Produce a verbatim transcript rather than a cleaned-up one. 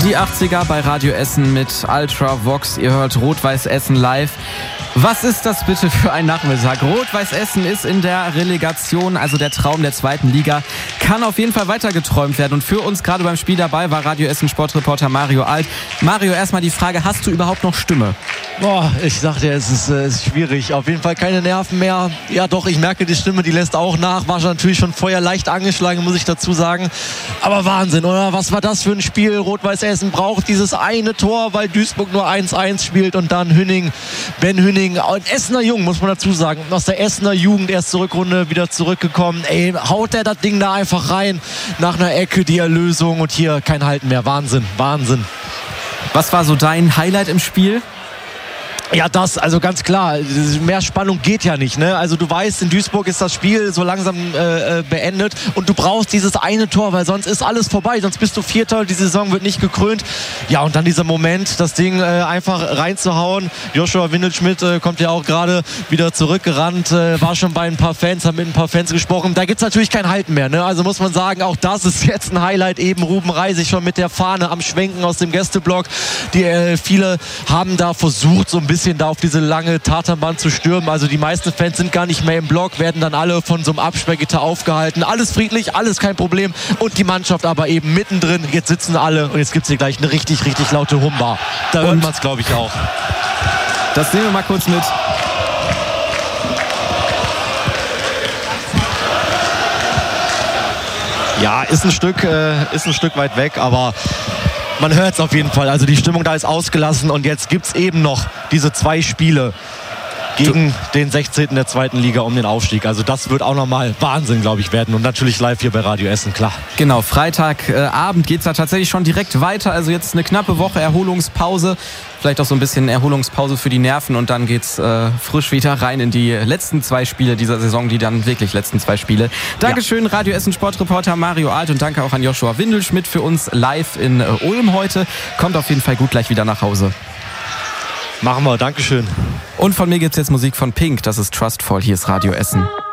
Die achtziger bei Radio Essen mit Ultra Vox. Ihr hört Rot-Weiß Essen live. Was ist das bitte für ein Nachmittag? Rot-Weiß Essen ist in der Relegation, also der Traum der zweiten Liga. Kann auf jeden Fall weitergeträumt werden. Und für uns gerade beim Spiel dabei war Radio Essen Sportreporter Mario Alt. Mario, erstmal die Frage, hast du überhaupt noch Stimme? Boah, ich sagte, es ist, äh, ist schwierig. Auf jeden Fall keine Nerven mehr. Ja doch, ich merke, die Stimme, die lässt auch nach. War schon natürlich schon vorher leicht angeschlagen, muss ich dazu sagen. Aber Wahnsinn, oder? Was war das für ein Spiel? Rot-Weiß Essen braucht dieses eine Tor, weil Duisburg nur eins eins spielt. Und dann Hünning, Ben Hünning, ein Essener Jung, muss man dazu sagen. Aus der Essener Jugend erst zur Rückrunde wieder zurückgekommen. Ey, haut der das Ding da einfach rein. Nach einer Ecke die Erlösung und hier kein Halten mehr. Wahnsinn, Wahnsinn. Was war so dein Highlight im Spiel? Ja, das, also ganz klar, mehr Spannung geht ja nicht, ne? Also du weißt, in Duisburg ist das Spiel so langsam äh, beendet und du brauchst dieses eine Tor, weil sonst ist alles vorbei, sonst bist du Vierter, die Saison wird nicht gekrönt. Ja, und dann dieser Moment, das Ding äh, einfach reinzuhauen. Joshua Windelschmidt äh, kommt ja auch gerade wieder zurückgerannt, äh, war schon bei ein paar Fans, hat mit ein paar Fans gesprochen. Da gibt's natürlich kein Halten mehr, ne? Also muss man sagen, auch das ist jetzt ein Highlight, eben Ruben Reisig schon mit der Fahne am Schwenken aus dem Gästeblock. Die äh, viele haben da versucht, so ein bisschen bisschen da auf diese lange Tatanbahn zu stürmen. Also die meisten Fans sind gar nicht mehr im Block, werden dann alle von so einem Absperrgitter aufgehalten. Alles friedlich, alles kein Problem. Und die Mannschaft aber eben mittendrin. Jetzt sitzen alle und jetzt gibt es hier gleich eine richtig, richtig laute Humba. Da hört man es, glaube ich, auch. Das nehmen wir mal kurz mit. Ja, ist ein Stück, äh, ist ein Stück weit weg, aber man hört es auf jeden Fall. Also die Stimmung da ist ausgelassen und jetzt gibt es eben noch diese zwei Spiele gegen den sechzehnten der zweiten Liga um den Aufstieg. Also das wird auch nochmal Wahnsinn, glaube ich, werden. Und natürlich live hier bei Radio Essen, klar. Genau, Freitagabend äh, geht es da tatsächlich schon direkt weiter. Also jetzt eine knappe Woche Erholungspause. Vielleicht auch so ein bisschen Erholungspause für die Nerven. Und dann geht es äh, frisch wieder rein in die letzten zwei Spiele dieser Saison. Die dann wirklich letzten zwei Spiele. Dankeschön, ja. Radio Essen Sportreporter Mario Alt. Und danke auch an Joshua Windelschmidt für uns live in äh, Ulm heute. Kommt auf jeden Fall gut gleich wieder nach Hause. Machen wir, Dankeschön. Und von mir gibt es jetzt Musik von Pink, das ist Trustfall, hier ist Radio Essen.